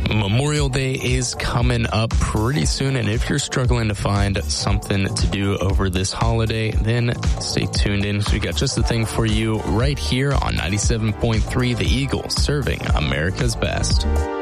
Memorial Day is coming up pretty soon, and if you're struggling to find something to do over this holiday, then stay tuned in because we got just the thing for you right here on 97.3 The Eagle, serving America's best.